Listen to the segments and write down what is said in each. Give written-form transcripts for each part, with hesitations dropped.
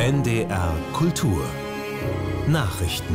NDR Kultur Nachrichten.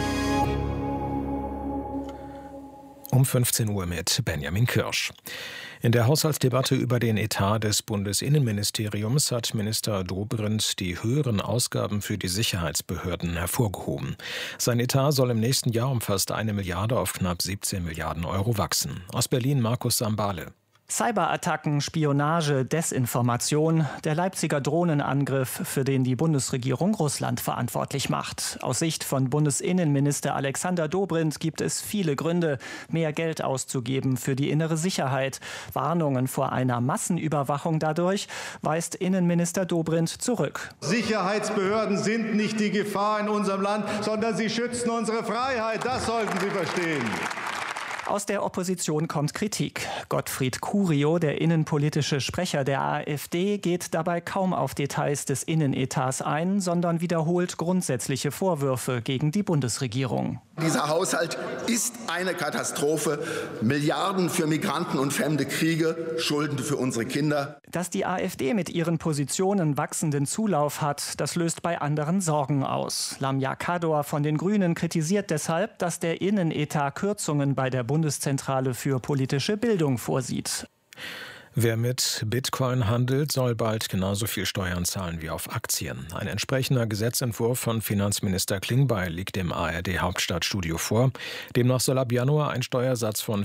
Um 15 Uhr mit Benjamin Kirsch. In der Haushaltsdebatte über den Etat des Bundesinnenministeriums hat Minister Dobrindt die höheren Ausgaben für die Sicherheitsbehörden hervorgehoben. Sein Etat soll im nächsten Jahr um fast 1 Milliarde auf knapp 17 Milliarden Euro wachsen. Aus Berlin Markus Sambale. Cyberattacken, Spionage, Desinformation, der Leipziger Drohnenangriff, für den die Bundesregierung Russland verantwortlich macht. Aus Sicht von Bundesinnenminister Alexander Dobrindt gibt es viele Gründe, mehr Geld auszugeben für die innere Sicherheit. Warnungen vor einer Massenüberwachung dadurch weist Innenminister Dobrindt zurück. Sicherheitsbehörden sind nicht die Gefahr in unserem Land, sondern sie schützen unsere Freiheit. Das sollten Sie verstehen. Aus der Opposition kommt Kritik. Gottfried Curio, der innenpolitische Sprecher der AfD, geht dabei kaum auf Details des Innenetats ein, sondern wiederholt grundsätzliche Vorwürfe gegen die Bundesregierung. Dieser Haushalt ist eine Katastrophe. Milliarden für Migranten und fremde Kriege, Schulden für unsere Kinder. Dass die AfD mit ihren Positionen wachsenden Zulauf hat, das löst bei anderen Sorgen aus. Lamia Kador von den Grünen kritisiert deshalb, dass der Innenetat Kürzungen bei der Bundeszentrale für politische Bildung vorsieht. Wer mit Bitcoin handelt, soll bald genauso viel Steuern zahlen wie auf Aktien. Ein entsprechender Gesetzentwurf von Finanzminister Klingbeil liegt dem ARD-Hauptstadtstudio vor. Demnach soll ab Januar ein Steuersatz von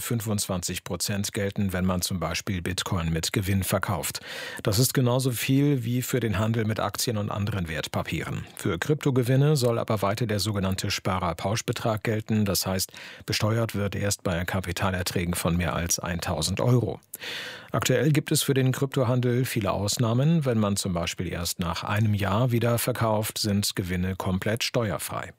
25% gelten, wenn man zum Beispiel Bitcoin mit Gewinn verkauft. Das ist genauso viel wie für den Handel mit Aktien und anderen Wertpapieren. Für Kryptogewinne soll aber weiter der sogenannte Sparerpauschbetrag gelten. Das heißt, besteuert wird erst bei Kapitalerträgen von mehr als 1.000 Euro. Aktuell gibt es für den Kryptohandel viele Ausnahmen. Wenn man zum Beispiel erst nach einem Jahr wieder verkauft, sind Gewinne komplett steuerfrei.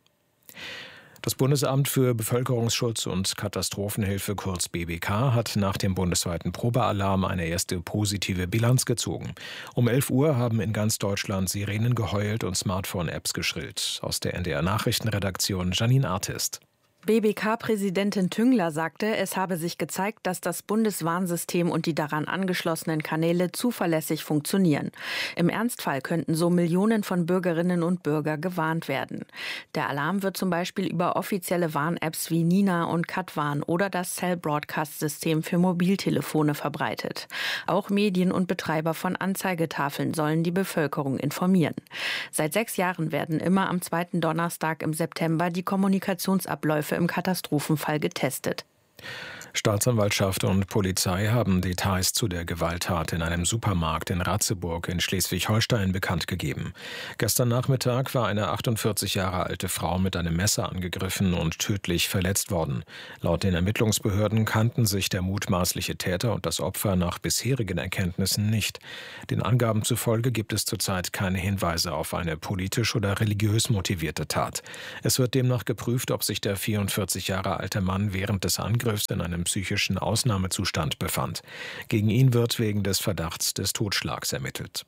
Das Bundesamt für Bevölkerungsschutz und Katastrophenhilfe, kurz BBK, hat nach dem bundesweiten Probealarm eine erste positive Bilanz gezogen. Um 11 Uhr haben in ganz Deutschland Sirenen geheult und Smartphone-Apps geschrillt. Aus der NDR-Nachrichtenredaktion Janine Artist. BBK-Präsidentin Tüngler sagte, es habe sich gezeigt, dass das Bundeswarnsystem und die daran angeschlossenen Kanäle zuverlässig funktionieren. Im Ernstfall könnten so Millionen von Bürgerinnen und Bürgern gewarnt werden. Der Alarm wird zum Beispiel über offizielle Warn-Apps wie Nina und Katwarn oder das Cell-Broadcast-System für Mobiltelefone verbreitet. Auch Medien und Betreiber von Anzeigetafeln sollen die Bevölkerung informieren. Seit 6 Jahren werden immer am 2. Donnerstag im September die Kommunikationsabläufe im Katastrophenfall getestet. Staatsanwaltschaft und Polizei haben Details zu der Gewalttat in einem Supermarkt in Ratzeburg in Schleswig-Holstein bekannt gegeben. Gestern Nachmittag war eine 48 Jahre alte Frau mit einem Messer angegriffen und tödlich verletzt worden. Laut den Ermittlungsbehörden kannten sich der mutmaßliche Täter und das Opfer nach bisherigen Erkenntnissen nicht. Den Angaben zufolge gibt es zurzeit keine Hinweise auf eine politisch oder religiös motivierte Tat. Es wird demnach geprüft, ob sich der 44 Jahre alte Mann während des Angriffs in einem psychischen Ausnahmezustand befand. Gegen ihn wird wegen des Verdachts des Totschlags ermittelt.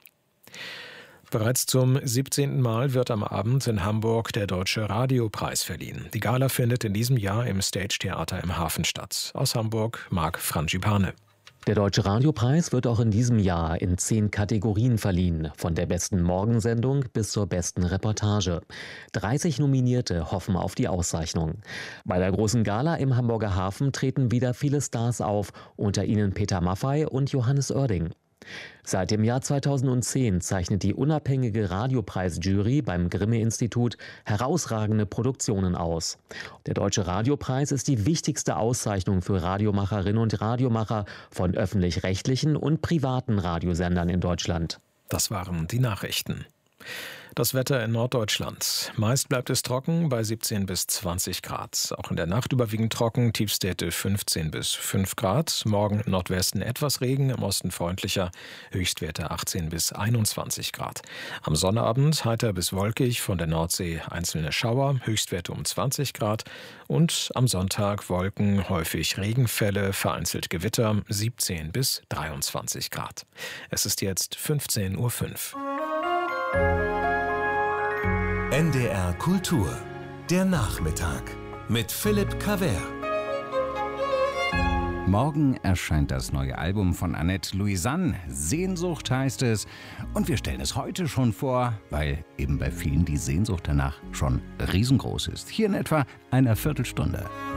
Bereits zum 17. Mal wird am Abend in Hamburg der Deutsche Radiopreis verliehen. Die Gala findet in diesem Jahr im Stage Theater im Hafen statt. Aus Hamburg Marc Frangipane. Der Deutsche Radiopreis wird auch in diesem Jahr in 10 Kategorien verliehen, von der besten Morgensendung bis zur besten Reportage. 30 Nominierte hoffen auf die Auszeichnung. Bei der großen Gala im Hamburger Hafen treten wieder viele Stars auf, unter ihnen Peter Maffay und Johannes Oerding. Seit dem Jahr 2010 zeichnet die unabhängige Radiopreisjury beim Grimme-Institut herausragende Produktionen aus. Der Deutsche Radiopreis ist die wichtigste Auszeichnung für Radiomacherinnen und Radiomacher von öffentlich-rechtlichen und privaten Radiosendern in Deutschland. Das waren die Nachrichten. Das Wetter in Norddeutschland. Meist bleibt es trocken bei 17 bis 20 Grad. Auch in der Nacht überwiegend trocken, Tiefstwerte 15 bis 5 Grad. Morgen im Nordwesten etwas Regen, im Osten freundlicher, Höchstwerte 18 bis 21 Grad. Am Sonnabend heiter bis wolkig, von der Nordsee einzelne Schauer, Höchstwerte um 20 Grad. Und am Sonntag Wolken, häufig Regenfälle, vereinzelt Gewitter, 17 bis 23 Grad. Es ist jetzt 15:05 Uhr. NDR Kultur, der Nachmittag mit Philipp Cavert. Morgen erscheint das neue Album von Annette Louisanne. Sehnsucht heißt es. Und wir stellen es heute schon vor, weil eben bei vielen die Sehnsucht danach schon riesengroß ist. Hier in etwa einer Viertelstunde.